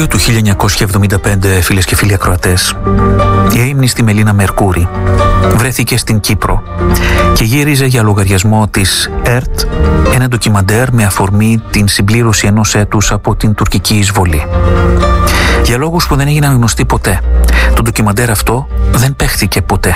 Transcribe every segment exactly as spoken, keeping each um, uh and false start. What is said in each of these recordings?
Ιούλιο του χίλια εννιακόσια εβδομήντα πέντε, φίλες και φίλοι ακροατές, η αείμνηστη Μελίνα Μερκούρη βρέθηκε στην Κύπρο και γύριζε για λογαριασμό της ΕΡΤ ένα ντοκιμαντέρ με αφορμή την συμπλήρωση ενός έτους από την τουρκική εισβολή. Για λόγους που δεν έγιναν γνωστοί ποτέ, το ντοκιμαντέρ αυτό δεν παίχθηκε ποτέ.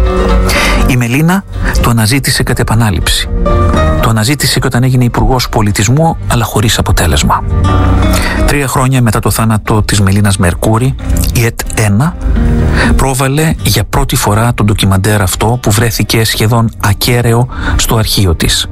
Η Μελίνα το αναζήτησε κατ' επανάληψη. Το αναζήτησε και όταν έγινε υπουργός πολιτισμού, αλλά χωρίς αποτέλεσμα. Τρία χρόνια μετά το θάνατο της Μελίνας Μερκούρη, η ΕΤ ένα πρόβαλε για πρώτη φορά το ντοκιμαντέρ αυτό που βρέθηκε σχεδόν ακέραιο στο αρχείο της.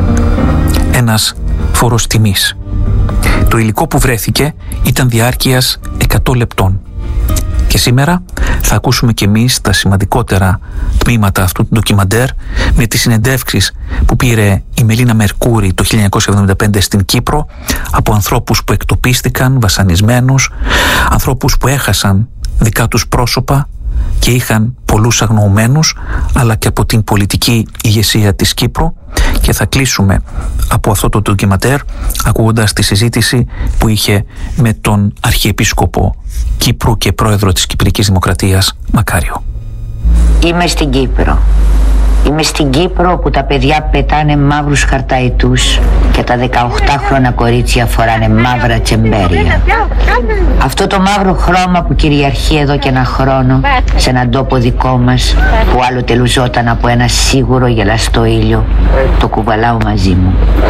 Ένας φόρος τιμής. Το υλικό που βρέθηκε ήταν διάρκειας εκατό λεπτών. Και σήμερα θα ακούσουμε και εμείς τα σημαντικότερα τμήματα αυτού του ντοκιμαντέρ με τις συνεντεύξεις που πήρε η Μελίνα Μερκούρη το χίλια εννιακόσια εβδομήντα πέντε στην Κύπρο από ανθρώπους που εκτοπίστηκαν, βασανισμένους, ανθρώπους που έχασαν δικά τους πρόσωπα και είχαν πολλούς αγνοωμένους, αλλά και από την πολιτική ηγεσία της Κύπρου. Και θα κλείσουμε από αυτό το ντοκιμαντέρ ακούγοντας τη συζήτηση που είχε με τον Αρχιεπίσκοπο Κύπρου και πρόεδρο της Κυπρικής Δημοκρατίας, Μακάριο. Είμαι στην Κύπρο. Είμαι στην Κύπρο όπου τα παιδιά πετάνε μαύρους χαρταετούς και τα δεκαοκτάχρονα κορίτσια φοράνε μαύρα τσεμπέρια. Αυτό το μαύρο χρώμα που κυριαρχεί εδώ και ένα χρόνο σε έναν τόπο δικό μας που άλλοτε λουζόταν από ένα σίγουρο γελαστό ήλιο, το κουβαλάω μαζί μου.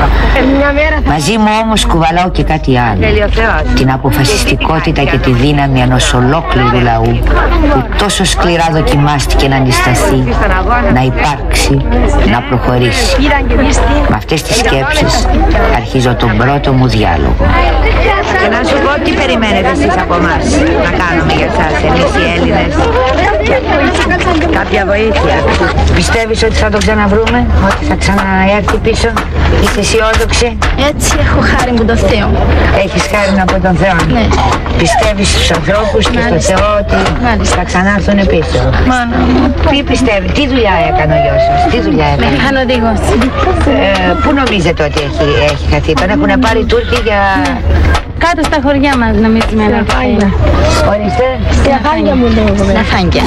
Μαζί μου όμως κουβαλάω και κάτι άλλο. Την αποφασιστικότητα και τη δύναμη ενός ολόκληρου λαού που τόσο σκληρά δοκιμάστηκε να αντισταθεί, να υπάρξει, να προχωρήσει. Με αυτές τις σκέψεις αρχίζω τον πρώτο μου διάλογο. Και να σου πω τι περιμένετε εσείς από εμάς να κάνουμε για εσάς, εμείς οι Έλληνες? Κάποια βοήθεια? Πιστεύεις ότι θα το ξαναβρούμε, ότι θα ξαναέρθει πίσω? Είσαι αισιόδοξη? Έτσι έχω χάρη από τον Θεό. Έχεις χάρη από τον Θεό? Ναι. Πιστεύεις στους ανθρώπους και στον Θεό ότι Μάλιστα. θα ξανάρθουν πίσω? Μάνα. Τι πιστεύεις, τι δουλειά έκανε ο γιος σας, τι δουλειά έκανε? Μηχανοδηγός. Ε, πού νομίζετε ότι έχει, έχει χαθεί? Τον έχουν πάρει οι Τούρκοι για... Κάτω στα χωριά μας νομίζουμε να πάει. Ορίστε. Στη Λαφάνια μου λέγουμε. Λαφάνια.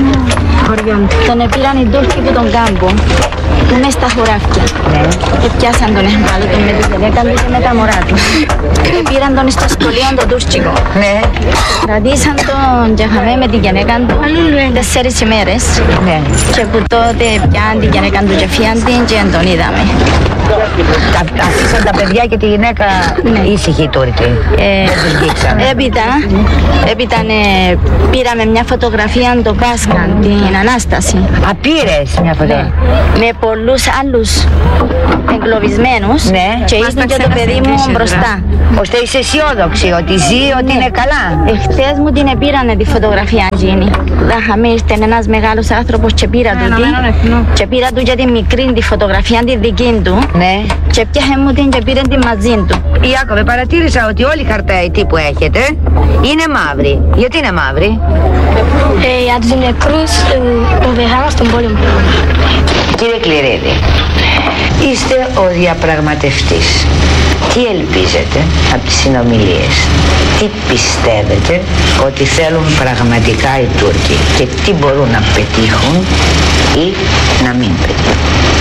Τον πήραν οι Τούρκοι από τον κάμπο, μες στα χωράφια. Ναι. Και πιάσαν τον εχμάλωτο τον με τη γυναίκα του και με τα μωρά του. Και πήραν τον στο σχολείο τον Τούρκικο. Ναι. Κρατήσαν τον και είχαμε με τη γυναίκα του τέσσερις ημέρες. Ναι. Και που τότε πιάνε τη γυναίκα του και φύγαν την και τον είδαμε. Αφήσαν τα παιδιά και τη γυναίκα ναι. ήσυχοι οι Τούρκοι. Ε, δεν τους γίξανε. Έπειτα, έπειτα ναι, πήραμε μια φωτογραφία το Πάσχα, την Ανάσταση. Α, πήρες μια φωτογραφία? Ναι. Με πολλούς άλλους εγκλωβισμένους ναι. και ήρθε και το παιδί μου μπροστά. Ώστε είσαι αισιόδοξη ότι ζει, ότι ναι. είναι καλά. Εχθές μου την πήρανε τη φωτογραφία γίνει. Δάχαμε ήρθε ένας μεγάλος άνθρωπος και πήρα του την και πήρα του και τη μικρή τη φωτογραφία τη δική του ναι. και πιάχε μου την και πήρε την μαζί του. Ιάκωβε, παρατήρησα ότι όλοι οι χαρταετοί που έχετε είναι μαύροι. Γιατί είναι μαύροι? Ε, για τους νεκρούς που βεχάμε στον πόλεμο. Κύριε Κληρίδη, είστε ο διαπραγματευτής. Τι ελπίζετε από τις συνομιλίες? Τι πιστεύετε ότι θέλουν πραγματικά οι Τούρκοι και τι μπορούν να πετύχουν ή να μην πετύχουν?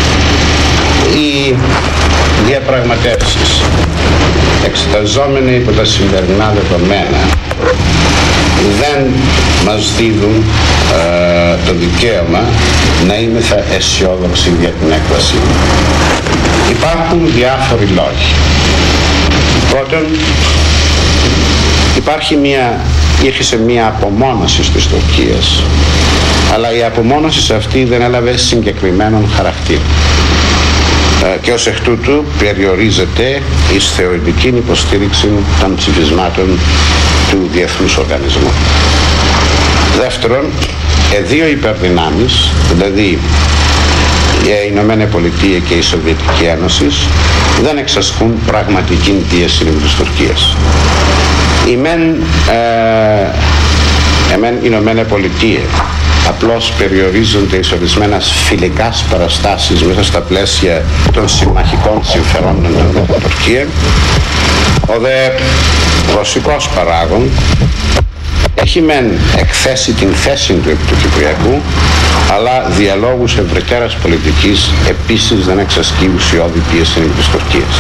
Οι διαπραγματεύσεις, εξεταζόμενοι από τα σημερινά δεδομένα, δεν μας δίδουν ε, το δικαίωμα να είμεθα αισιόδοξοι για την έκβαση. Υπάρχουν διάφοροι λόγοι. Πρώτον, υπάρχει μια, ήρθε μια απομόνωση της Τουρκίας, αλλά η απομόνωση αυτή δεν έλαβε συγκεκριμένον χαρακτήρα και ως εκ τούτου περιορίζεται εις θεωρητική υποστήριξη των ψηφισμάτων του Διεθνούς Οργανισμού. Δεύτερον, ε, δύο υπερδυνάμεις, δηλαδή η Ηνωμένη Πολιτεία και η Σοβιετική Ένωση, δεν εξασκούν πραγματική πίεση της Τουρκίας. Η μεν, ε, ε, μεν Ηνωμένη Πολιτεία απλώς περιορίζονται εις ορισμένες φιλικές παραστάσεις μέσα στα πλαίσια των συμμαχικών συμφερόντων με την Τουρκία. Ο δε ρωσικός παράγων έχει μεν εκθέσει την θέση του επί του Κυπριακού, αλλά διαλόγους ευρυτέρας πολιτικής επίσης δεν εξασκεί ουσιώδη πίεση επί της Τουρκίας.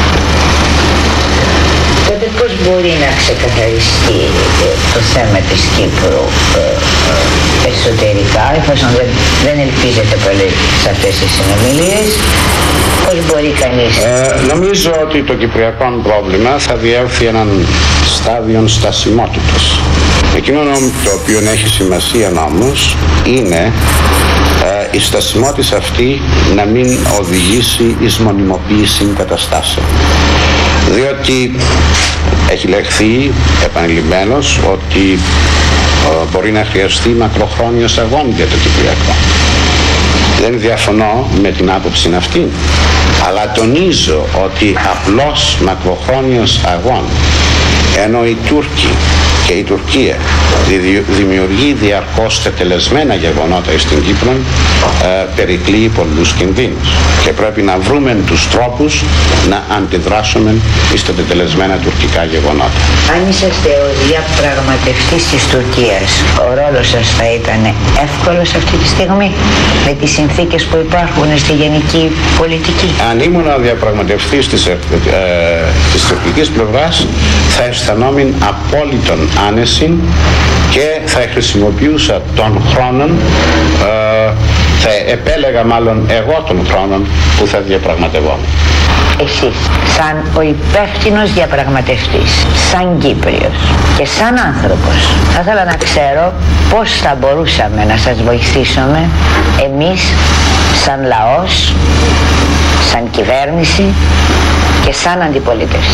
Τότε πώς μπορεί να ξεκαθαριστεί το θέμα της Κύπρου ε, ε, εσωτερικά, εφόσον δεν, δεν ελπίζετε πολύ σε αυτές τις συνομιλίες, πώς μπορεί κανείς... Ε, νομίζω ότι το κυπριακό πρόβλημα θα διέλθει έναν στάδιο στασιμότητας. Εκείνο το οποίο έχει σημασία όμως είναι ε, η στασιμότητα αυτή να μην οδηγήσει εις μονιμοποίηση καταστάσεων. Διότι έχει λεχθεί επανειλημμένος ότι ε, μπορεί να χρειαστεί μακροχρόνιος αγώνα για το Κυπριακό. Δεν διαφωνώ με την άποψη αυτή, αλλά τονίζω ότι απλώς μακροχρόνιος αγώνα, ενώ οι Τούρκοι και η Τουρκία δημιουργεί διαρκώς τετελεσμένα γεγονότα στην Κύπρο, ε, περικλείει πολλούς κινδύνους και πρέπει να βρούμε τους τρόπους να αντιδράσουμε στα τετελεσμένα τουρκικά γεγονότα. Αν είσαστε ο διαπραγματευτής της Τουρκίας, ο ρόλος σας θα ήταν εύκολος αυτή τη στιγμή με τις συνθήκες που υπάρχουν στη γενική πολιτική? Αν ήμουν ο διαπραγματευτής της, ε, της τουρκικής πλευράς, θα αισθανόμουν απόλυτον άνεση και θα χρησιμοποιούσα τον χρόνο, ε, θα επέλεγα μάλλον εγώ τον χρόνο που θα διαπραγματευόμουν. Εσείς, σαν ο υπεύθυνος διαπραγματευτής, σαν Κύπριος και σαν άνθρωπος, θα ήθελα να ξέρω πώς θα μπορούσαμε να σας βοηθήσουμε εμείς σαν λαός, σαν κυβέρνηση και σαν αντιπολίτευση.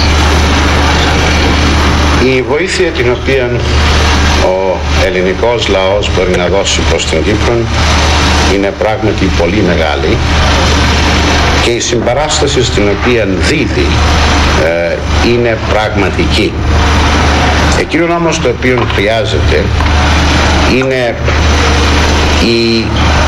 Η βοήθεια την οποία ο ελληνικός λαός μπορεί να δώσει προς την Κύπρο είναι πράγματι πολύ μεγάλη και η συμπαράσταση στην οποία δίδει ε, είναι πραγματική. Εκείνο όμως το οποίο χρειάζεται είναι η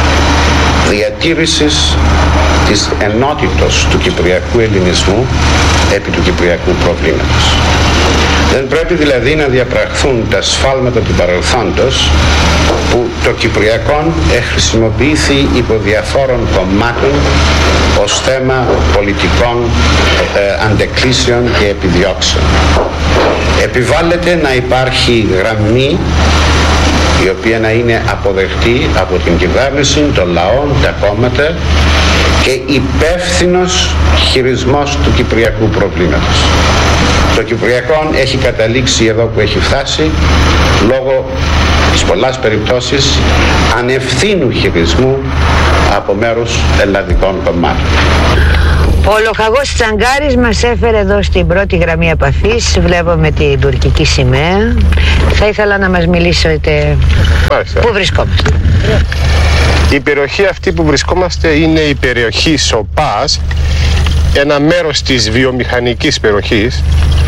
διατήρηση της ενότητος του κυπριακού ελληνισμού επί του κυπριακού προβλήματος. Δεν πρέπει δηλαδή να διαπραχθούν τα σφάλματα του παρελθόντος που το Κυπριακό χρησιμοποιήθη υπό διαφόρων κομμάτων ως θέμα πολιτικών ε, αντεκκλήσεων και επιδιώξεων. Επιβάλλεται να υπάρχει γραμμή η οποία να είναι αποδεκτή από την κυβέρνηση, των λαών, τα κόμματα και υπεύθυνος χειρισμός του κυπριακού προβλήματος. Το Κυπριακό έχει καταλήξει εδώ που έχει φτάσει λόγω της πολλάς περιπτώσεις ανευθύνου χειρισμού από μέρους ελλαδικών κομμάτων. Ο λοχαγός Τσαγκάρης μας έφερε εδώ στην πρώτη γραμμή επαφής. Βλέπουμε την τουρκική σημαία. Θα ήθελα να μας μιλήσετε. Μάλιστα. Πού βρισκόμαστε? Η περιοχή αυτή που βρισκόμαστε είναι η περιοχή Σοπάς, ένα μέρος της βιομηχανικής περιοχής,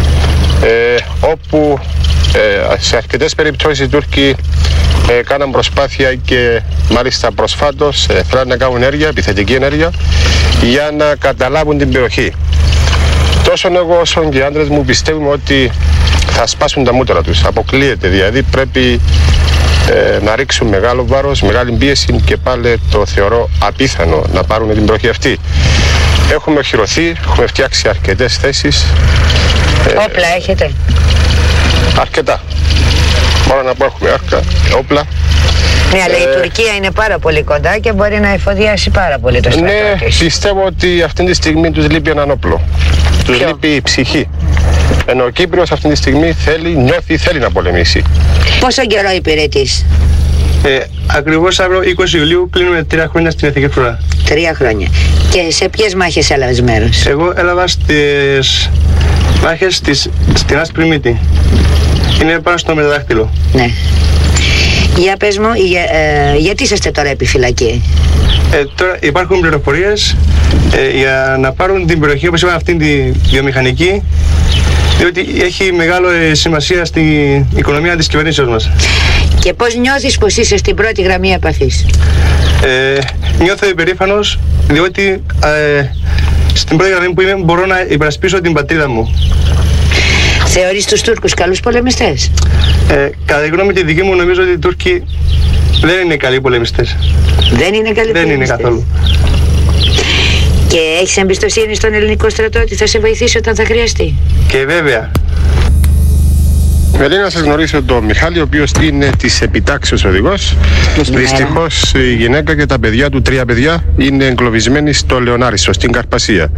ε, όπου ε, σε αρκετές περιπτώσεις οι Τούρκοι ε, κάναν προσπάθεια και μάλιστα προσφάτως ε, θέλουν να κάνουν ενέργεια, επιθετική ενέργεια, για να καταλάβουν την περιοχή. Τόσο εγώ όσο και οι άντρες μου πιστεύουμε ότι θα σπάσουν τα μούτρα τους. Αποκλείεται, δηλαδή πρέπει ε, να ρίξουν μεγάλο βάρος, μεγάλη πίεση και πάλι το θεωρώ απίθανο να πάρουν την περιοχή αυτή. Έχουμε οχυρωθεί, έχουμε φτιάξει αρκετές θέσεις. Όπλα ε, έχετε? Αρκετά. Μπορώ να πω έχουμε άρκα, όπλα. Ναι, αλλά ε, η Τουρκία είναι πάρα πολύ κοντά και μπορεί να εφοδιάσει πάρα πολύ το στρατό. Ναι, πιστεύω ότι αυτή τη στιγμή τους λείπει έναν όπλο. Τους λείπει η ψυχή. Ενώ ο Κύπριος αυτή τη στιγμή θέλει, νιώθει, θέλει να πολεμήσει. Πόσο καιρό υπηρετείς? Ε, ακριβώς αύριο είκοσι Ιουλίου κλείνουμε τρία χρόνια στην Εθνική Φρουρά. Τρία χρόνια. Και σε ποιες μάχες έλαβες μέρος? Εγώ έλαβα στις μάχες της, στην Άσπρη Μύτη. Είναι πάνω στο Μεταδάχτυλο. Ναι. Για πες μου, για, ε, γιατί είσαστε τώρα επιφυλακή? Ε, τώρα υπάρχουν πληροφορίες ε, για να πάρουν την περιοχή, όπως είπαμε, αυτήν τη βιομηχανική, διότι έχει μεγάλη σημασία στην οικονομία της κυβερνήσεως μας. Και πώς νιώθεις πως είσαι στην πρώτη γραμμή επαφής? Ε, νιώθω υπερήφανος, διότι ε, στην πρώτη γραμμή που είμαι μπορώ να υπερασπίσω την πατρίδα μου. Θεωρείς τους Τούρκους καλούς πολεμιστές? Ε, κατά τη γνώμη τη δική μου, νομίζω ότι οι Τούρκοι δεν είναι καλοί πολεμιστές. Δεν είναι καλοί δεν πολεμιστές. Είναι καθόλου. Και έχεις εμπιστοσύνη στον ελληνικό στρατό ότι θα σε βοηθήσει όταν θα χρειαστεί? Και βέβαια. Μελίνα, να σας γνωρίσω τον Μιχάλη, ο οποίος είναι της επιτάξεως οδηγός. Δυστυχώς η γυναίκα και τα παιδιά του, τρία παιδιά, είναι εγκλωβισμένοι στο Λεωνάρισο, στην Καρπασία.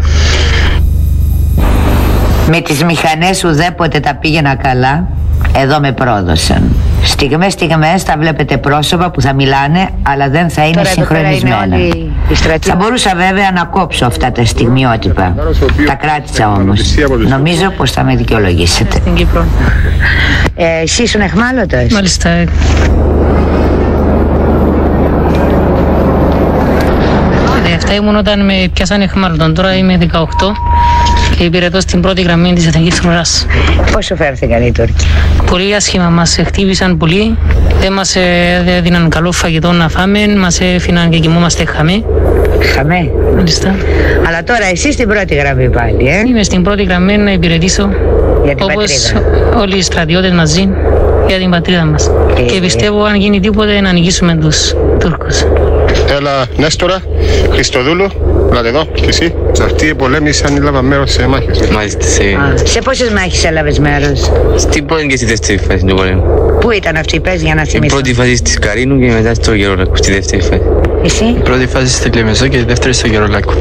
Με τις μηχανές ουδέποτε τα πήγαινα καλά, εδώ με πρόδωσαν. Στιγμές στιγμές θα βλέπετε πρόσωπα που θα μιλάνε, αλλά δεν θα είναι συγχρονισμένα. Θα μπορούσα βέβαια να κόψω αυτά τα στιγμιότυπα. Τα κράτησα όμως. Νομίζω πως θα με δικαιολογήσετε. Στην Κύπρο. Ε, εσύ ήσουν εχμάλωτος? Μάλιστα. δεκαεπτά ήμουν όταν με πιάσαν εχμάλωτον. Τώρα είμαι δεκαοκτώ και υπηρετώ στην πρώτη γραμμή της Εθνικής Φρουράς. Πώς σου φέρθηκαν οι Τούρκοι? Πολύ άσχημα, μας χτύπησαν πολύ. Δεν μας έδιναν καλό φαγητό να φάμε, μας έφυναν και κοιμούμαστε χαμέ. Χαμέ. Μάλιστα. Αλλά τώρα εσύ στην πρώτη γραμμή πάλι, ε? Είμαι στην πρώτη γραμμή να υπηρετήσω, για την όπως πατρίδα. όλοι οι στρατιώτες μαζί, για την πατρίδα μας. Ε, και πιστεύω αν γίνει τίποτε να νικήσουμε τους Τούρκους. Έλα, Νέστορα, Χριστοδούλου, έλατε εδώ, και εσύ. Αυτοί πολέμησαν, έλαβαν μέρος σε μάχες. Μάλιστα, σε... Α, σε πόσες μάχες έλαβες μέρος? Στην πρώτη και στη δεύτερη φάση του πολέμου. Πού ήταν αυτή, πες για να Η θυμίσω? πρώτη φάση στη Καρίνου και μετά στο Γερολάκο, στη δεύτερη φάση. Εσύ? Η πρώτη φάση στη Λεμεσό και η δεύτερη στο Γερολάκο.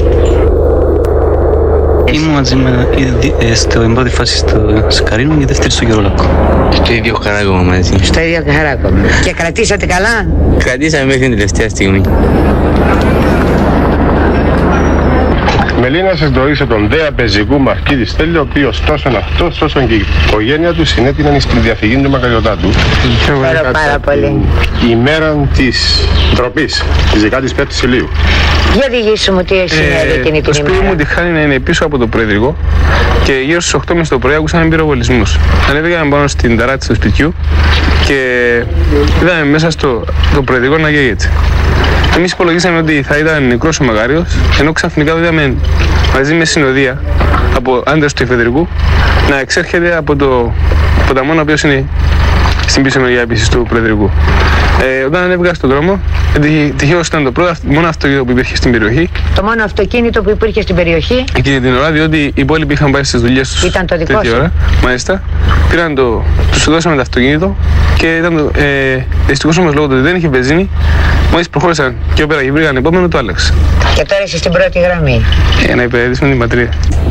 Ήμουν μαζί με στην πρώτη φάση στο Σκαρίνο και η δεύτερη στο Γερολάκο. Στο ίδιο χαράκωμα μαζί. Στο ίδιο χαράκωμα. Και κρατήσατε καλά? Κρατήσαμε μέχρι την τελευταία στιγμή. Μελίνα, σας γνωρίσω τον Δέα Πεζικού Μαρκίδη Στέλιο, ο οποίος τόσο αυτός όσο και η οικογένεια του συνέτειναν στην διαφυγή του μακαριωτάτου. Πάρα, πάρα πολύ. Η ημέρα της ντροπής, της δεκαπέντε Ιουλίου. Για διηγήσου μου τι συνέβη εκείνη την Το σπίτι ημέρα. μου τυχάνει να είναι πίσω από το Προεδρικό και γύρω στις οκτώ και μισή το πρωί άκουσαν πυροβολισμούς. Ανέβηκαμε πάνω στην ταράτη του σπιτιού και είδαμε μέσα στο το Προεδρικό να καίγεται. Εμείς υπολογίσαμε ότι θα ήταν νεκρός ο Μακάριος, ενώ ξαφνικά είδαμε μαζί με συνοδεία από άντρες του εφεδρικού να εξέρχεται από το ποταμόν, ο οποίος είναι στην πίσω μεριά επίσης του Προεδρικού. Ε, όταν ανέβηκα στον δρόμο, τυχαίως ήταν το πρώτο μόνο αυτοκίνητο που υπήρχε στην περιοχή. Το μόνο αυτοκίνητο που υπήρχε στην περιοχή. Εκείνη την ώρα, διότι οι υπόλοιποι είχαν πάει στις δουλειές τους. Ήταν το δικό σου? Ώρα, μάλιστα. Πήραν το, τους δώσαμε το αυτοκίνητο και ήταν το, ε, δυστυχώς όμως λόγω του ότι δεν είχε βενζίνη, μόλις προχώρησαν και όπερα και βρήκαν επόμενο, το άλλαξε. Και τώρα είσαι στην πρώτη γραμμή. Ε, να υπηρετήσουμε την πατρίδα.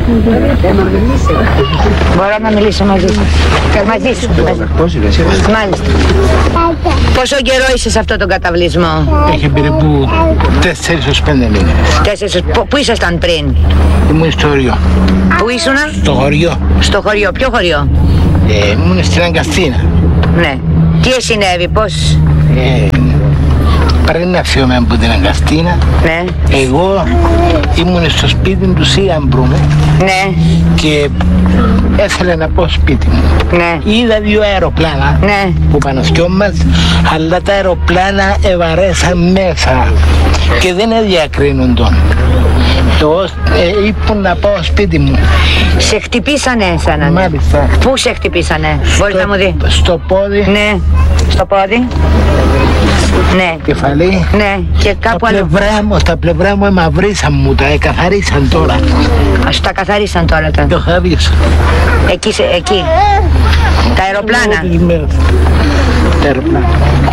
Μπορώ να μιλήσω μαζί σου? Μαζί σου. Μάλιστα. Πόσο καιρό είσαι σε αυτόν τον καταβλισμό? Έχει περίπου τέσσερις έως πέντε μήνες. Τέσσερις. Πού ήσασταν πριν? Ήμουν στο χωριό. Πού ήσουνα? Στο χωριό. Στο χωριό. Ποιο χωριό? Ε, ήμουν στην Αγκαστίνα. Ναι. Τι συνέβη, πώς? Ε, πριν να φύγουμε από την Αγκαστίνα, ναι, εγώ ήμουν στο σπίτι του Σίαμπρου μου, ναι, και έθελα να πάω σπίτι μου. Ναι. Είδα δύο αεροπλάνα, ναι, που πάνω στο μας, αλλά τα αεροπλάνα ευαρέσαν μέσα και δεν διακρίνουν τον. Εγώ ε, είπα να πάω σπίτι μου. Σε χτυπήσανε σαν να. Μάλιστα. Πού σε χτυπήσανε? Μπορείς να μου δει? Στο πόδι. Ναι. Στο πόδι. Ναι. Κεφαλή. Ναι. Και κάπου άλλο. Τα πλευρά μου, τα πλευρά μου εμαυρίσαν, μου τα εκαθαρίσαν τώρα. Α, σου τα καθαρίσαν τώρα τα. Το χαρίσαν. Εκεί, σε, εκεί. Τα αεροπλάνα. Τα αεροπλάνα.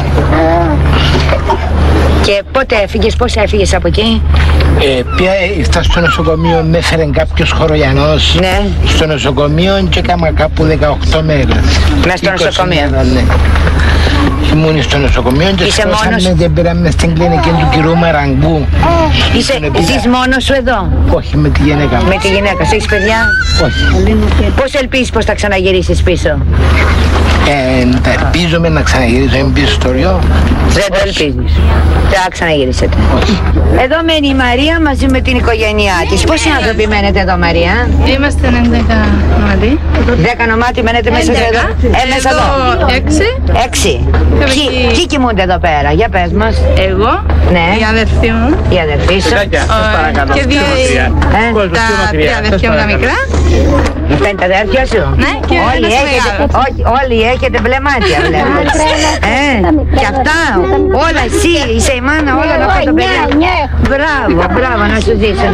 Και πότε έφυγες, πώς έφυγες από εκεί? Ε, πια ήρθα στο νοσοκομείο, με έφερε κάποιος χωρογιανός, ναι, στο νοσοκομείο και έκανα κάπου δεκαοκτώ μέρες. Μέσα στο νοσοκομείο? Μέρα, ναι. Ήμουν στο νοσοκομείο και σκόσαμε και πήραμε στην κλινική του κυρίου Μαραγκού. Είσαι, ζεις μόνος σου εδώ? Όχι, με τη γυναίκα μου. Με τη γυναίκα σου, έχεις παιδιά? Όχι. Πώς ελπίζεις πως θα ξαναγυρίσεις πίσω? Ε, τα ελπίζουμε να ξαναγυρίσω πίσω στο ριό. Δεν το ελπίζεις? Δεν θα ξαναγυρίσετε? Όχι. Εδώ μένει η Μαρία μαζί με την οικογένειά της. Πόσοι άνθρωποι μένετε εδώ, Μαρία? Είμαστε έντεκα νομάτι. Δέκα νομάτι μένετε μέσα εδώ? Ε, μέσα εδώ. Έξι. Έξι. Ποιοι, ποιοι κοιμούνται εδώ πέρα? Για πες μας. Εγώ, ναι, η αδερφή μου, η αδερφή σου, και δύο, τα τρία αδερφιά μου τα μικρά Αυτά είναι τα αδέρφια σου. Ναι, και όλοι έχετε, όχι, όλοι έχετε μπλε μάτια, βλέπω. Ε, και αυτά, όλα εσύ, είσαι η μάνα όλων αυτών των παιδιών. Μπράβο, μπράβο, να σου ζήσουν.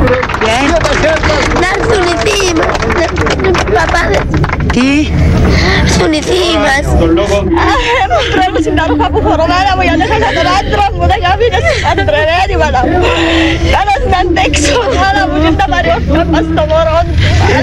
Να έρθουν οι θείοι μας. Παπάδες. Τι? Στον οι θείοι μας. Μου τρέμουν τα ρούχα που φορώ, μάνα μου, γιατί έχασα τον άντρα μου, δεν είχα είναι τρελαίνει, μάνα μου. Κάτω να αντέξω, μάνα μου, και στα παριόρφα μας στο μωρό του.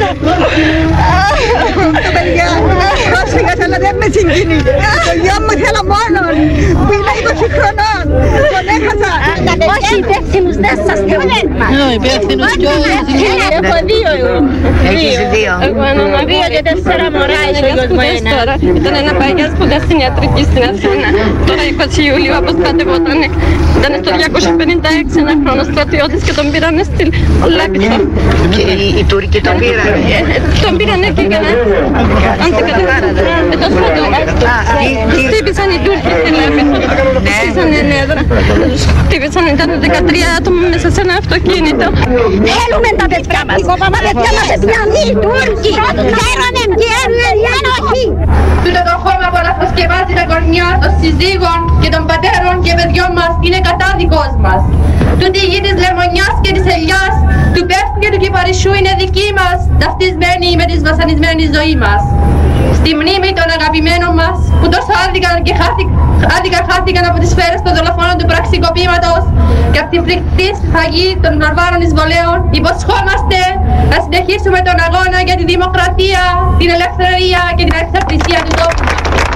Το παιδιά, πρόσφυγας, αλλά δεν με συγκινεί. Το γιο μου θέλω μόνον, που είναι είκοσι χρονών. Τον έχασα. Όχι υπεύθυνους, δεν σας θέλουν. Ναι, υπεύθυνους κι όλοι. Έχω δύο εγώ. Έχεις δύο. Εγώ ένα δύο και τέσσερα μωρά, είσαι ο σπουδές τώρα. Ήταν ένα παγιά σπουδά στην ιατρική στην Αθήνα. Τώρα είκοσι Ιουλίου αποστρατευόταν. Ήταν στο διακόσια πενήντα έξι ένα χρόνο στρατιώτης και τον πήρανε στη Λάρισα. Και οι Τούρκοι τον πήρανε. Τον πήρανε εκεί για να αντικαταστήσουν το στρατιώτη. Χτύπησαν οι Τούρκοι στη Λάρισα. Χτύπησαν ενέδρα. Χτύπησαν, ήταν δεκατρία άτομα μέσα σε ένα αυτοκίνητο. Θέλουμε τα παιδιά μας. Τα παιδιά μας πιάνουν οι Τούρκοι. Θέλουμε και όχι. Τούτο το χώμα που ανασκευάζει τα κορμιά των συζύγων και των πατέρων και παιδιών μας είναι κατάδικος μας. Τούτη η γη της Λεμονιάς και της Ελιάς, του Πέφτου και του Κυπαρισιού είναι δική μας, ταυτισμένη με τη βασανισμένη ζωή μας. Στη μνήμη των αγαπημένων μας, που τόσο άδικα και άδικα χάθηκαν από τις σφαίρες των δολοφόνων του πραξικοπήματος και από τη φρικτή σφαγή των βαρβάρων εισβολέων, υποσχόμαστε να συνεχίσουμε τον αγώνα για τη δημοκρατία, την ελευθερία και την ανεξαρτησία του τόπου.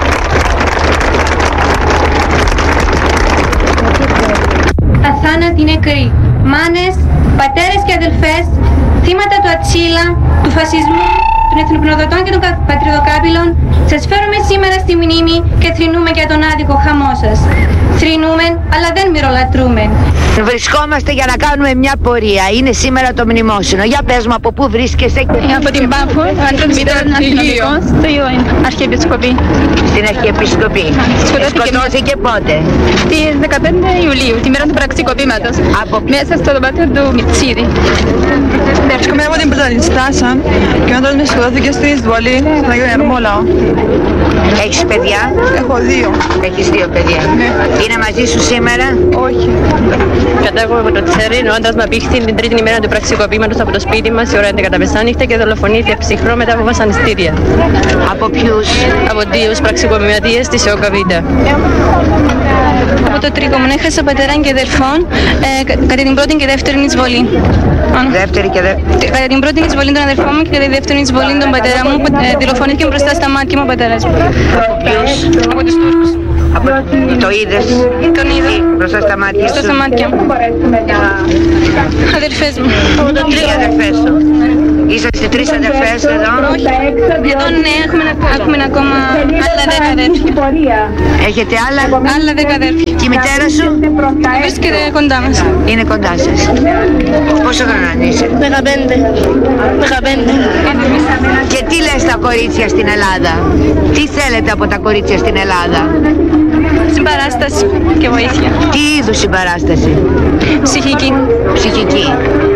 Αθάνατοι νεκροί, μάνες, πατέρες και αδελφές, θύματα του Ατσίλα, του φασισμού, των εθνοπνοδοτών και των πατριδοκάπηλων, σας φέρουμε σήμερα στη μνήμη και θρηνούμε για τον άδικο χαμό σας. Θρηνούμε, αλλά δεν μυρολατρούμε. Βρισκόμαστε για να κάνουμε μια πορεία. Είναι σήμερα το μνημόσυνο. Για πες μου, από πού βρίσκεσαι? Από την Πάφο, ήταν αστυνομικό στο Αρχιεπισκοπή. Στην Αρχιεπισκοπή. Σκοτώθηκε πότε? Στις δεκαπέντε Ιουλίου, τη μέρα του πραξικοπήματος. Από... Μέσα στο δωμάτιο του Μιτσίδη. Έρχομαι από την Πρωτανιστάσα και όντως με σκοτώθηκε στην εισβολή στον Άγιο Ερμόλαο. Έχεις παιδιά? Έχω δύο. Έχεις δύο παιδιά. Ναι. Είναι μαζί σου σήμερα? Όχι. Κατάγομαι από το Τσέριν, ο άντρας μου απήχθη την τρίτη ημέρα του πραξικοπήματος από το σπίτι μας, η ώρα έντεκα μεσάνυχτα και δολοφονήθηκε ψυχρό μετά από βασανιστήρια. Από ποιους? Από δύο πραξικοπηματίες της ΕΟΚΑΒΙΤΑ. Από το Τρίκο μου έχασα πατεράν και αδερφών ε, κατά την πρώτη και δεύτερη εισβολή. Δεύτερη και δεύτερη. Κατά την πρώτη εισβολή των αδερφών μου και κατά τη δεύτερη εισβολή των πατέρα μου που ε, δολοφονήθηκε μπροστά στα μάτια μου ο πατέρας μου. Ποιος? Από τους Τούρκους. Από... Το είδες? Τον είδα. Μπροστά στα μάτια σου? Μπροστά στα μάτια μου. Αδερφές μου. Τρεις αδερφές σου. Είσαστε τρεις αδερφές εδώ? Όχι. Εδώ ναι, έχουμε, έχουμε ακόμα άλλα δέκα αδέρφια. Έχετε άλλα? Άλλα δέκα αδέρφια. Και η μητέρα σου? Βρίσκεται κοντά μας. Είναι κοντά σας. Πόσο χρόνο είσαι? Δεκαπέντε. Δεκαπέντε. Και τι λες τα κορίτσια στην Ελλάδα? Τι θέλετε από τα κορίτσια στην Ελλάδα? Συμπαράσταση και βοήθεια. Τι είδους συμπαράσταση? Ψυχική. Ψυχική.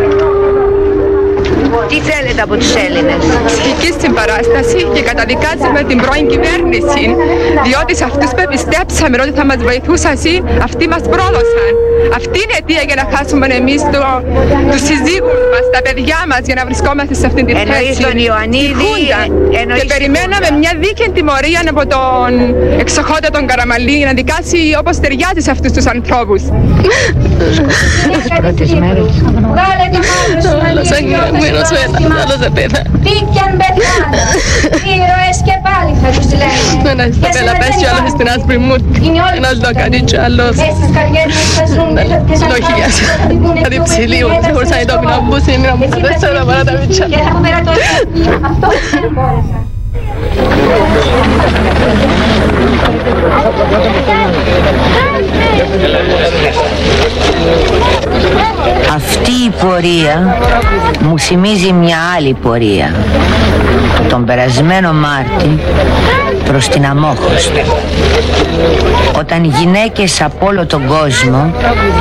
Τι θέλετε από τους Έλληνες? Ψυχική συμπαράσταση και καταδικάζουμε την πρώην κυβέρνηση, διότι σε αυτούς που πιστέψαμε ότι θα μας βοηθούσαν, αυτοί μας πρόδωσαν. Αυτή είναι η αιτία για να χάσουμε εμείς το, τους συζύγους μας, τα παιδιά μας, για να βρισκόμαστε σε αυτήν την θέση. Εννοείς τον Ιωαννίδη? Και περιμέναμε μια δίκαιη τιμωρία από τον εξοχότητα τον Καραμαλή για να δικάσει όπως ταιριάζει σε αυτούς τους ανθρώπους. Τις πρώτες μέρες. Άλλος δεν πέθα. Δίκιαν πεθάνα. Ήρωες και πάλι θα τους λένε. Ένας θα πελαπέσει, άλλος στην άσπρη μου. Ένας δοκαρίτσι, άλλος λοχίας. Δηλαδή ψηλίου, σε χωρσάει το πιναμπούς, είναι να μου τέσσερα παρά τα μίτσια. Και θα πέρα το αυτό δεν μπόρεσα. Αυτή η πορεία μου θυμίζει μια άλλη πορεία. Τον περασμένο Μάρτη προς την Αμόχωστο, όταν γυναίκες από όλο τον κόσμο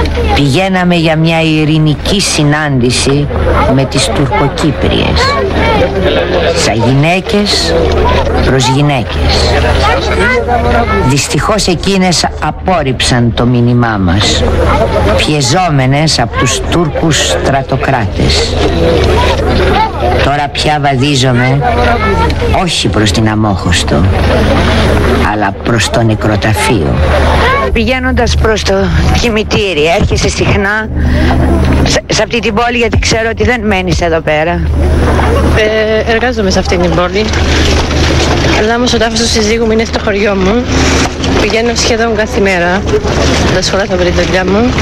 πηγαίναμε για μια ειρηνική συνάντηση με τις Τουρκοκύπριες. Σαν γυναίκες προς γυναίκες. Δυστυχώς εκείνες απόρριψαν το μήνυμά μας, πιεζόμενες από τους Τούρκους στρατοκράτες. Τώρα πια βαδίζομαι όχι προς την Αμόχωστο, αλλά προς το νεκροταφείο. Πηγαίνοντας προς το κημητήρι, έρχεσαι συχνά σε, σε αυτή την πόλη, γιατί ξέρω ότι δεν μένεις εδώ πέρα. Ε, εργάζομαι σε αυτή την πόλη, αλλά όμως ο τάφος του συζύγου μου είναι στο χωριό μου. Πηγαίνω σχεδόν κάθε μέρα, τα σχολά θα βρει δουλειά μου.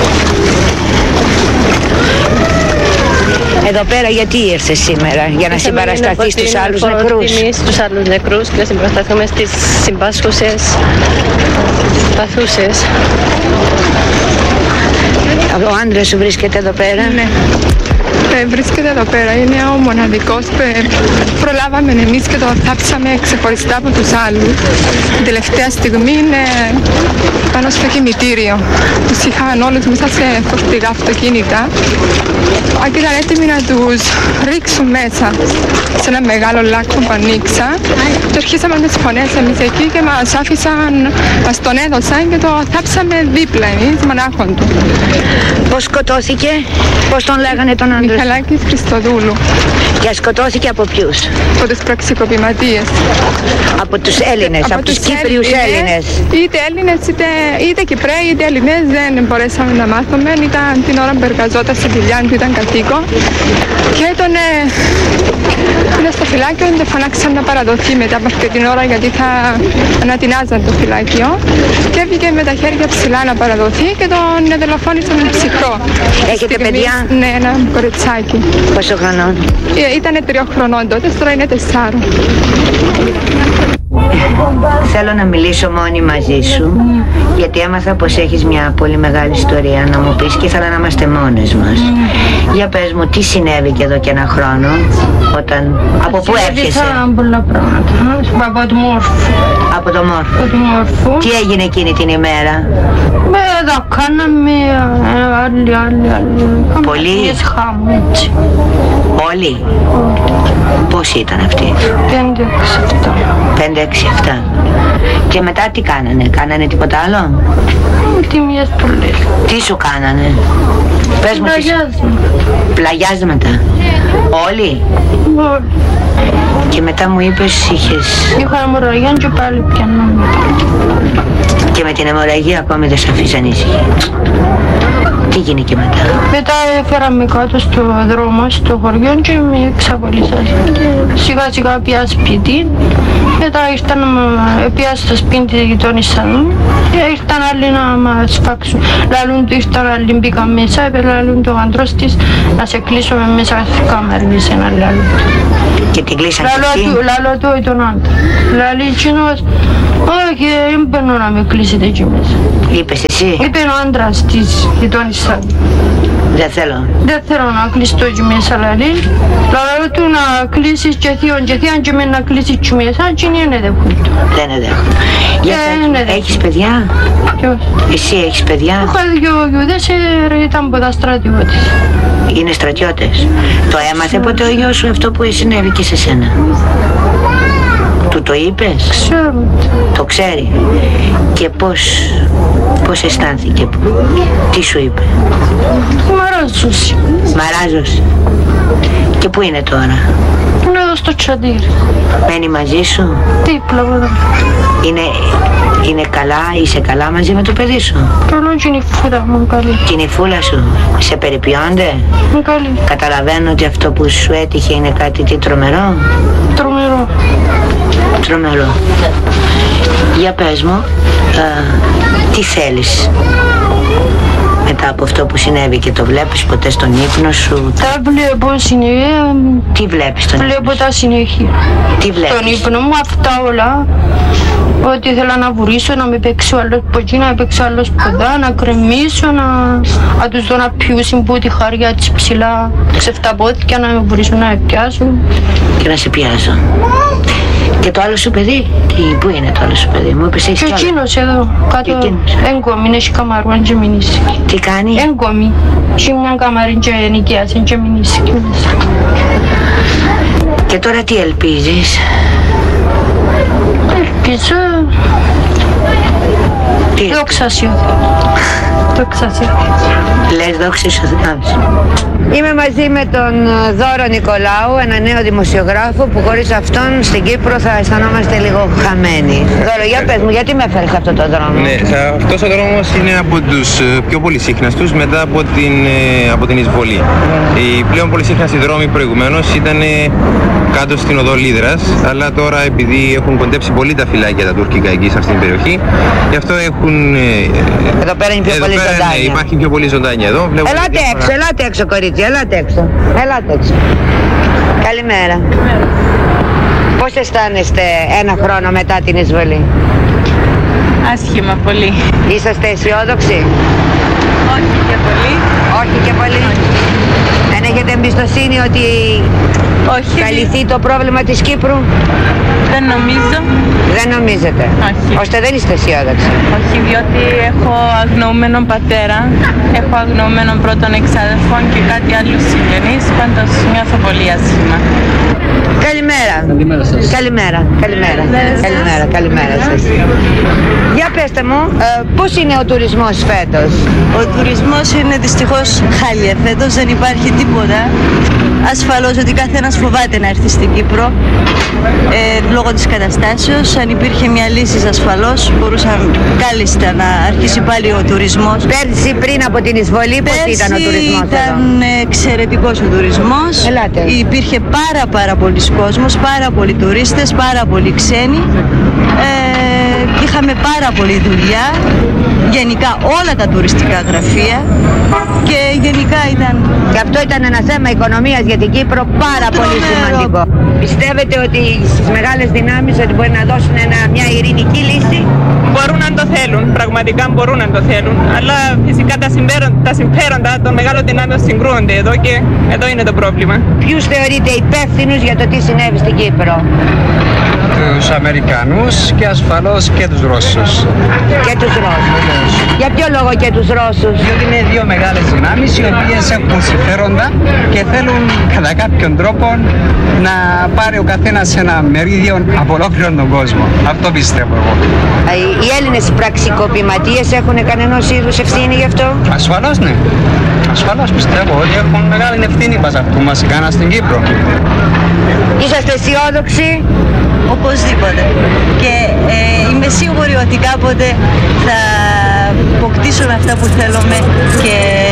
Εδώ πέρα γιατί ήρθες σήμερα, για να συμπαρασταθείς στους άλλους νεκρούς? Στους άλλους νεκρούς και να συμπαρασταθούμε στις συμπάσχουσες παθούσες. Ο άντρας σου βρίσκεται εδώ πέρα? Ναι. Ε, βρίσκεται εδώ πέρα, είναι ο μοναδικός. Ε, προλάβαμε εμείς και το θάψαμε ξεχωριστά από τους άλλους. Την τελευταία στιγμή είναι πάνω στο κημητήριο. Τους είχαν όλους μέσα σε φορτηγά αυτοκίνητα και ήταν έτοιμοι να τους ρίξουν μέσα σε ένα μεγάλο λάκκο που ανοίξα, και αρχίσαμε με τις φωνές εμείς εκεί και μας άφησαν, μας τον έδωσαν και το θάψαμε δίπλα εμείς, μονάχον του. Πώς σκοτώθηκε, πώς τον λέγανε τον άντρα? Μιχαλάκης Χριστοδούλου. Και σκοτώθηκε από ποιους? Από τους πραξικοπηματίες. Από τους Έλληνες, από, από τους Κύπριους Έλληνες. Είτε Έλληνες, είτε, είτε Κυπραίοι, είτε Ελληνές, δεν μπορέσαμε να μάθουμε. Ήταν την ώρα που εργαζόταν στη δουλειά του, ήταν κατοίκο. Και τον ε, είναι στο φυλάκιο, δεν φανάξαν να παραδοθεί μετά από αυτή την ώρα, γιατί θα ανατινάζαν το φυλάκιο. Και έβγαινε με τα χέρια ψηλά να παραδοθεί και τον δολοφόνησαν με ψυχρό. Έχετε παιδιά? Ναι, ένα κοριτσάκι. Πόσο χρονών? Ε, ήτανε τριών χρονών τότε, τώρα είναι τεσσάρων. Θέλω να μιλήσω μόνη μαζί σου, γιατί έμαθα πως έχεις μια πολύ μεγάλη ιστορία να μου πεις και ήθελα να είμαστε μόνες μας. Για πες μου, τι συνέβη και εδώ και ένα χρόνο, όταν... Από πού έρχεσαι? Πολλά πράγματα. Από το Μόρφο. Από το Μόρφο. Από το Μόρφο. Τι έγινε εκείνη την ημέρα? Με εδώ κάναμε άλλοι, άλλοι, άλλοι. Πολλοί? Έτσι. Όλοι? Πώς ήταν αυτοί? Πέντε, έξι, εφτά. Πέντε, έξι, εφτά. Και μετά τι κάνανε, κάνανε τίποτα άλλο? Τιμίες πολλές. Τι σου κάνανε? Πες μου. Πλαγιάσματα. Πλαγιάσματα. Όλοι? Όλοι. Και μετά μου είπες είχες... Είχα αιμορραγία και πάλι πιανόμουν. Και με την αιμορραγία ακόμη δεν σε αφήσαν ήσυχη. Τι γίνει και μετά? Μετά έφεραμε κάτω στο δρόμο, στο χωριό και με εξαπολύσαν. Σιγά σιγά πια σπίτι. Μετά ήρθαν, πια στο σπίτι της γειτόνισσας μου και ήρθαν άλλοι να μας φάξουν. Λαλούν του ήρθαν άλλοι, μπήκαν μέσα, λαλούν το αντρός της να σε κλείσουμε μέσα στη κάμερα σε ένα λαλού. Και την κλείσαν και εσύ? Λαλό του ή τον άντρα. Λαλεί εκείνος, όχι, δεν παίρνω να με κλείσετε εκεί μέσα. Είπες εσύ? Είπε ο άντρας της γειτόνισσας. Δεν θέλω. Δεν θέλω να κλειστώ εκεί μέσα, λαλεί. Λαλό του να κλείσεις και θείον και θείον και με να κλείσεις εκεί μέσα, και είναι δέχουν του. Δεν είναι δέχουν. Για πες, έχεις παιδιά? Ποιος? Εσύ έχεις παιδιά? Έχω δυο γιουδές, ήταν ποτά στρατιώτες. Είναι στρατιώτες. Το έμαθε ποτέ ο γιος σου αυτό που συνέβη και σε σένα? Του το είπες? Ξέρω. Το ξέρει. Και πώς, πώς αισθάνθηκε? Τι σου είπε? Μαράζωσε. Μαράζωσε. Και πού είναι τώρα? Είναι εδώ στο τσαντήρι. Μένει μαζί σου? Δίπλα από εδώ. Είναι, είναι καλά, είσαι καλά μαζί με το παιδί σου? Καλό και είναι η φούλα μου καλή. Και είναι η φούλα σου? Σε περιποιώνται? Είναι καλή. Καταλαβαίνω ότι αυτό που σου έτυχε είναι κάτι τι τρομερό? Τρομερό. Τρομερό. Για πες μου, α, τι θέλεις μετά από αυτό που συνέβη και το βλέπεις ποτέ στον ύπνο σου? Τα βλέπω συνέχεια. Τι βλέπεις στον ύπνο σου? Βλέπω τα συνέχεια. Τι βλέπεις? Στον ύπνο μου αυτά όλα. Ότι ήθελα να βουρήσω, να με παίξει ο άλλος από εκεί, να με παίξει ο άλλος ποδά, να κρεμίσω, να, να τους δω να πιούσουν που τη χάρια της ψηλά ξεφταπόθηκια, να με βουρήσουν να με πιάσουν. Και να σε πιάσουν. Και το άλλο σου παιδί, τι, πού είναι το άλλο σου παιδί, μου είπες έχεις και κι άλλο. εκείνος εδώ, κάτω, έγκομη, έχει καμαρούαν και μηνύσει. Τι κάνει? Έγκομη, έχει μια καμαρή και νοικιάσει και μηνύσει. Και τώρα τι ελπίζεις? Ελπίζω... Τι? Δόξα σοι. Δόξα σοι. Λες δόξα σοι. Είμαι μαζί με τον Δώρο Νικολάου, ένα νέο δημοσιογράφο που χωρίς αυτόν στην Κύπρο θα αισθανόμαστε λίγο χαμένοι. Δώρο, για πες μου, γιατί με έφερες αυτό το δρόμο? Ναι, αυτός ο δρόμος είναι από τους πιο πολυσύχναστους μετά από την, από την εισβολή. Οι πλέον πολυσύχναστοι δρόμοι προηγουμένως ήταν κάτω στην οδό Λίδρας, αλλά τώρα επειδή έχουν κοντέψει πολύ τα φυλάκια τα τουρκικά εκεί σε αυτήν την περιοχή, γι' αυτό έχουν... Εδώ πέρα είναι πιο εδώ πολύ πέρα, ζωντάνια. Ναι, υπάρχει πιο πολύ ζωντάνια εδώ. Ελάτε διάφορα... έξω, ελάτε έξω κορίτσι, ελάτε έξω. Ελάτε έξω. Καλημέρα. Πώς αισθάνεστε ένα χρόνο μετά την εισβολή? Άσχημα πολύ. Είσαστε αισιόδοξοι? Όχι και πολύ. Όχι και πολύ. Δεν έχετε εμπιστοσύνη ότι όχι, θα λυθεί το πρόβλημα της Κύπρου? Δεν νομίζω. Δεν νομίζετε? Όχι. Ώστε δεν είστε αισιόδοξοι? Όχι, διότι έχω αγνοούμενον πατέρα, έχω αγνοούμενον πρώτον εξάδελφον και κάτι άλλο συγγενείς, πάντως νιώθω πολύ άσχημα. Καλημέρα. Καλημέρα σας. Καλημέρα. Καλημέρα. Καλημέρα. Καλημέρα σας. Για πέστε μου, ε, πώς είναι ο τουρισμός φέτος? Ο τουρισμός είναι δυστυχώς χάλια φέτος, δεν υπάρχει τίποτα. Ασφαλώς ότι καθένας φοβάται να έρθει στην Κύπρο ε, λόγω της καταστάσεως. Αν υπήρχε μια λύση ασφαλώς μπορούσαν κάλλιστα να αρχίσει πάλι ο τουρισμός. Πέρσι πριν από την εισβολή πώς ήταν ο τουρισμός εδώ? Ήταν εξαιρετικός ο τουρισμός. Ελάτε. Υπήρχε πάρα πάρα πολλοί κόσμος, πάρα πολλοί τουρίστες, πάρα πολλοί ξένοι. Ε, είχαμε πάρα πολλή δουλειά, γενικά όλα τα τουριστικά γραφεία και γενικά ήταν... Και αυτό ήταν ένα θέμα οικονομίας για την Κύπρο πάρα πολύ σημαντικό. Πιστεύετε ότι στις μεγάλες δυνάμεις ότι μπορεί να δώσουν ένα, μια ειρηνική λύση? Μπορούν να το θέλουν, πραγματικά μπορούν να το θέλουν, αλλά φυσικά τα συμφέροντα, τα συμφέροντα των μεγάλων δυνάμεων συγκρούονται εδώ και εδώ είναι το πρόβλημα. Ποιους θεωρείτε υπεύθυνους για το τι συνέβη στην Κύπρο? Τους Αμερικανούς και ασφαλώς και τους Ρώσους. Και τους Ρώσους. Για ποιο λόγο και τους Ρώσους? Διότι είναι δύο μεγάλες δυνάμεις οι οποίες έχουν συμφέροντα και θέλουν κατά κάποιον τρόπο να πάρει ο καθένας ένα μερίδιο από ολόκληρο τον κόσμο. Αυτό πιστεύω εγώ. Οι Έλληνες πραξικοπηματίες έχουν κανένας είδους ευθύνη γι' αυτό? Ασφαλώς ναι. Ασφαλώς πιστεύω ότι έχουν μεγάλη ευθύνη πας αυτού μας κάνα στην Κύπρο. Είσαστε αισιόδοξοι? Οπωσδήποτε. Και ε, είμαι σίγουρη ότι κάποτε θα αποκτήσουμε αυτά που θέλουμε και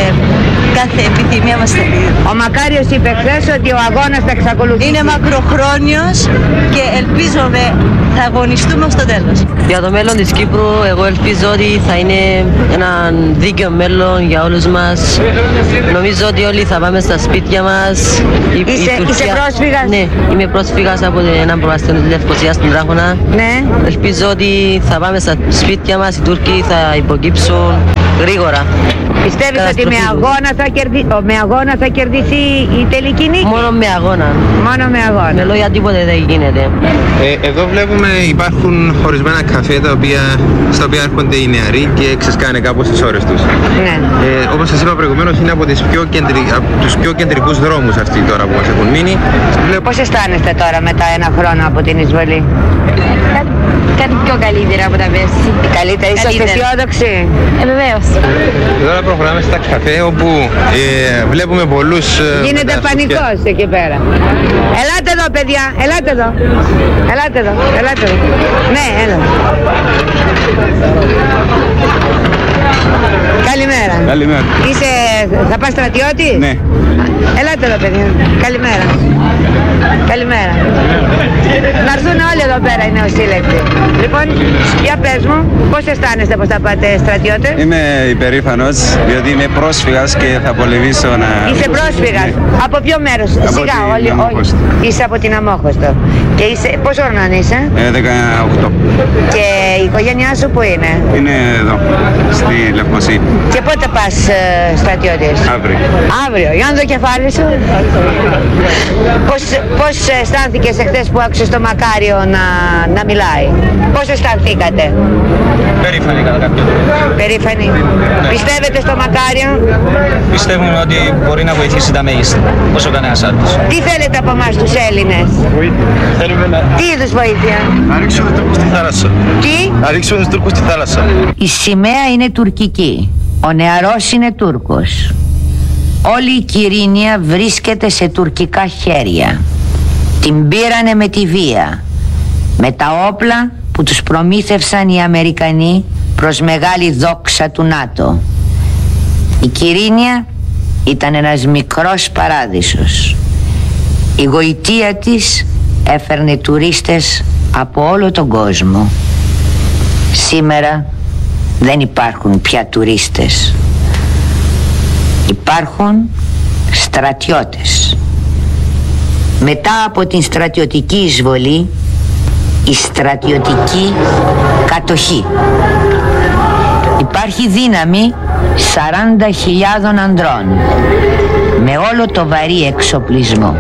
κάθε επιθυμία μας θα λύει. Ο Μακάριος είπε χθες ότι ο αγώνας θα εξακολουθήσει. Είναι μακροχρόνιος και ελπίζομαι θα αγωνιστούμε στο τέλος. Για το μέλλον της Κύπρου εγώ ελπίζω ότι θα είναι ένα δίκαιο μέλλον για όλους μας. Νομίζω ότι όλοι θα πάμε στα σπίτια μας. Η, είσαι, η Τουρκία... είσαι πρόσφυγας? Ναι, είμαι πρόσφυγας από έναν προβαστήριο της Λευκωσίας στην Τράχωνα. Ναι. Ελπίζω ότι θα πάμε στα σπίτια μας, οι Τούρκοι θα υποκύψουν γρήγορα. Πιστεύεις ότι με αγώνα, θα κερδι... με αγώνα θα κερδιθεί η τελική νίκη? Μόνο με αγώνα. Μόνο με αγώνα. Με λόγια τίποτε δεν γίνεται. Ε, εδώ βλέπουμε υπάρχουν χωρισμένα καφέ τα οποία, στα οποία έρχονται οι νεαροί και ξεσκάνε κάπως τις ώρες τους. Ναι. Ε, όπως σας είπα προηγουμένως είναι από, τις πιο κεντρι... από τους πιο κεντρικούς δρόμους αυτοί τώρα που μας έχουν μείνει. Πώς αισθάνεστε τώρα μετά ένα χρόνο από την εισβολή? Κάτι, κάτι πιο καλύτερα από τα πέρσι. Καλύτερα, είσαστε αισιόδοξοι? Ε, βεβαίως. Τώρα προχωράμε στα καφέ όπου ε, βλέπουμε πολλούς... Ε, γίνεται πανικός εκεί πέρα. Ελάτε εδώ παιδιά, ελάτε εδώ. Ελάτε εδώ, ελάτε εδώ. Ναι, έλα. Καλημέρα. Καλημέρα. Είσαι, θα πας στρατιώτη? Ναι. Ελάτε εδώ παιδιά. Καλημέρα. Καλημέρα. Να έρθουν όλοι εδώ πέρα οι νεοσύλλεκτοι. Λοιπόν, για πες μου, πώς αισθάνεστε πως θα πάτε στρατιώτες? Είμαι υπερήφανος, διότι είμαι πρόσφυγας και θα πολεμήσω να... Είσαι πρόσφυγας. Ναι. Από ποιο μέρος? Από Σιγά, την όλοι, όλοι. Είσαι από την Αμόχωστο. Και είσαι, πόσο χρόνο είσαι? Ε, δεκαοκτώ. Και οικογένειά σου που είναι? Είναι εδώ, στη Λευκοσία. Και πότε πας ε, στρατιώτης? Αύριο. Αύριο, για να το κεφάλι σου. Πώς, πώς αισθάνθηκες εχθές που άκουσες το Μακάριο να, να μιλάει? Πώς αισθανθήκατε? Περήφανοι κατά κάποιο τρόπο. Περήφανοι. Ναι. Πιστεύετε στο Μακάριο? Πιστεύουμε ότι μπορεί να βοηθήσει τα μέγιστα, όσο κανένας άλλος. Τι θέλετε από εμάς τους Έλληνες? Θέλουμε να... Τι είδους βοήθεια? Να ρίξουμε τους Τούρκους στη θάλασσα. Τι? Να ρίξουμε τους Τούρκους στη θάλασσα. Η σημαία είναι τουρκική. Ο νεαρός είναι Τούρκος. Όλη η Κυρίνια βρίσκεται σε τουρκικά χέρια. Την πήρανε με τη βία, με τα όπλα που τους προμήθευσαν οι Αμερικανοί προς μεγάλη δόξα του ΝΑΤΟ. Η Κυρίνια ήταν ένας μικρός παράδεισος. Η γοητεία της έφερνε τουρίστες από όλο τον κόσμο. Σήμερα δεν υπάρχουν πια τουρίστες. Υπάρχουν στρατιώτες. Μετά από την στρατιωτική εισβολή, η στρατιωτική κατοχή. Υπάρχει δύναμη σαράντα χιλιάδων ανδρών με όλο το βαρύ εξοπλισμό.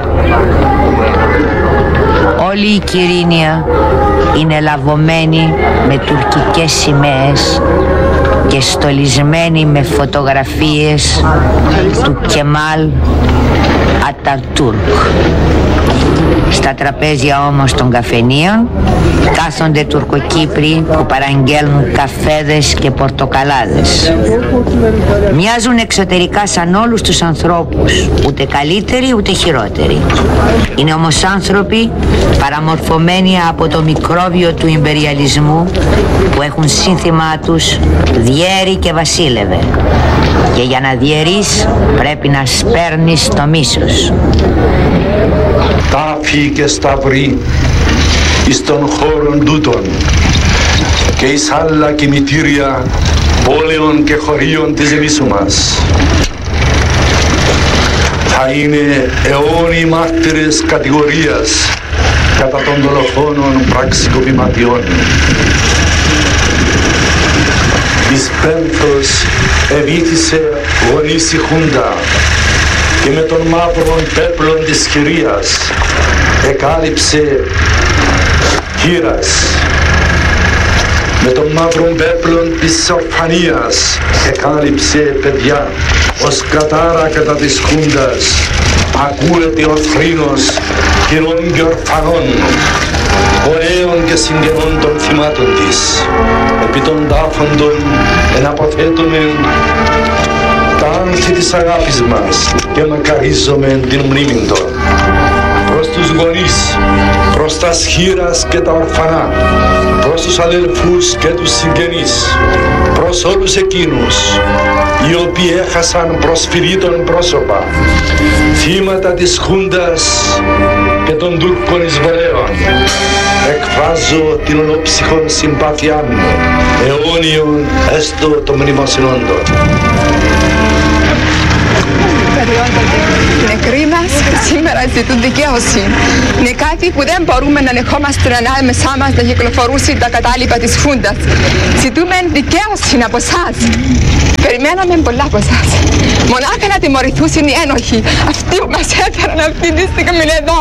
Όλη η Κυρίνια είναι λαβωμένη με τουρκικές σημαίες και στολισμένη με φωτογραφίες του Κεμάλ Ατατούρκ. Στα τραπέζια όμως των καφενείων κάθονται Τουρκοκύπροι που παραγγέλνουν καφέδες και πορτοκαλάδες. Μοιάζουν εξωτερικά σαν όλους τους ανθρώπους, ούτε καλύτεροι ούτε χειρότεροι. Είναι όμως άνθρωποι παραμορφωμένοι από το μικρόβιο του ιμπεριαλισμού που έχουν σύνθημά τους διέρη και βασίλευε. Και για να διαιρείς πρέπει να σπέρνεις το μίσος. Τάφοι και σταυροί εις των χώρων τούτων και εις άλλα κημητήρια πόλεων και χωρίων της νήσου μας. Θα είναι αιώνιοι μάρτυρες κατηγορίας κατά των δολοφόνων πραξικοπηματιών. Εις πένθος ευήθησε γονείς η Χούντα και με των μαύρων πέπλων της χειρίας εκάλυψε χείρας. Με των μαύρων πέπλων της ορφανίας εκάλυψε παιδιά. Ως κατάρα κατά της Χούντας ακούεται ο θρήνος χειρών και ορφανών, ωραίων και συγγενών των θυμάτων της. Επί των τάφων των εναποθέτωμεν τα άνθη της αγάπης μας και μακαρίζομεν την μνήμη των. Προς τους γονείς, προς τα σχήρας και τα ορφανά, προς τους αδελφούς και τους συγγενείς, προς όλους εκείνους οι οποίοι έχασαν προσφυλίτων πρόσωπα, θύματα της Χούντας και των Τούρκων εισβολέων, εκφράζω την ολόψυχον συμπάθειά μου, αιώνιον έστω των μνημοσυνόντων. Οι νεκροί μας σήμερα ζητούν δικαίωση. Είναι κάτι που δεν μπορούμε να ανεχόμαστε ανάμεσά μας να κυκλοφορούσε τα κατάλοιπα της Χούντας. Ζητούμε δικαίωση από εσάς. Περιμέναμε πολλά από εσάς. Μονάχα να τιμωρηθούσαν οι ένοχοι, αυτοί που μας έφεραν αυτή τη στιγμή εδώ.